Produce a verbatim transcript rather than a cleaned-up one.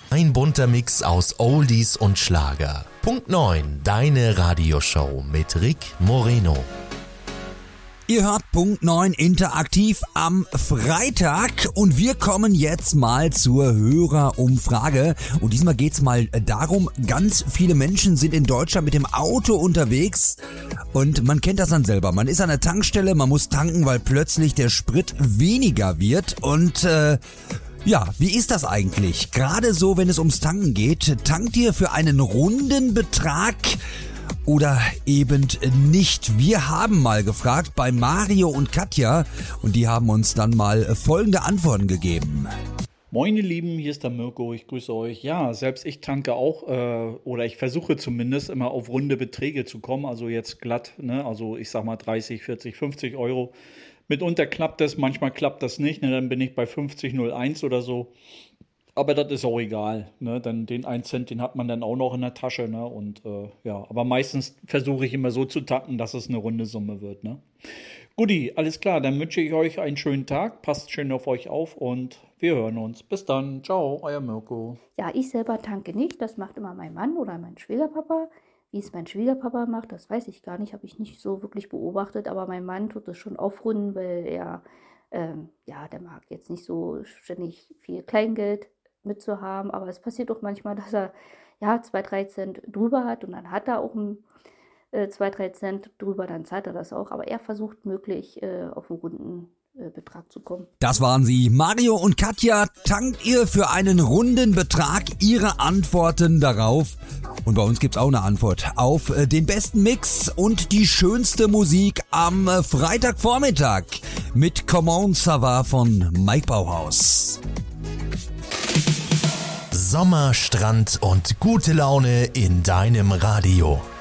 Ein bunter Mix aus Oldies und Schlager. Punkt neun, deine Radioshow mit Rick Moreno. Ihr hört Punkt neun interaktiv am Freitag und wir kommen jetzt mal zur Hörerumfrage. Und diesmal geht's mal darum, ganz viele Menschen sind in Deutschland mit dem Auto unterwegs und man kennt das dann selber. Man ist an der Tankstelle, man muss tanken, weil plötzlich der Sprit weniger wird und äh, ja, wie ist das eigentlich? Gerade so, wenn es ums Tanken geht, tankt ihr für einen runden Betrag oder eben nicht? Wir haben mal gefragt bei Mario und Katja und die haben uns dann mal folgende Antworten gegeben. Moin ihr Lieben, hier ist der Mirko, ich grüße euch. Ja, selbst ich tanke auch, äh, oder ich versuche zumindest immer auf runde Beträge zu kommen, also jetzt glatt, ne? Also ich sag mal dreißig, vierzig, fünfzig Euro. Mitunter klappt das, manchmal klappt das nicht, ne? Dann bin ich bei fünfzig null eins oder so. Aber das ist auch egal, ne? Dann den einen Cent, den hat man dann auch noch in der Tasche, ne? Und äh, ja, aber meistens versuche ich immer so zu tanken, dass es eine runde Summe wird, ne? Guti, alles klar, dann wünsche ich euch einen schönen Tag, passt schön auf euch auf und wir hören uns. Bis dann, ciao, euer Mirko. Ja, ich selber tanke nicht, das macht immer mein Mann oder mein Schwiegerpapa. Wie es mein Schwiegerpapa macht, das weiß ich gar nicht, habe ich nicht so wirklich beobachtet, aber mein Mann tut es schon aufrunden, weil er, ähm, ja, der mag jetzt nicht so ständig viel Kleingeld mitzuhaben, aber es passiert doch manchmal, dass er ja zwei, drei Cent drüber hat und dann hat er auch ein, äh, zwei, drei Cent drüber, dann zahlt er das auch, aber er versucht möglich äh, auf einen runden äh, Betrag zu kommen. Das waren sie, Mario und Katja. Tankt ihr für einen runden Betrag? Ihre Antworten darauf. Und bei uns gibt's auch eine Antwort auf äh, den besten Mix und die schönste Musik am äh, Freitagvormittag mit Come On Ça Va von Mike Bauhaus. Sommer, Strand und gute Laune in deinem Radio.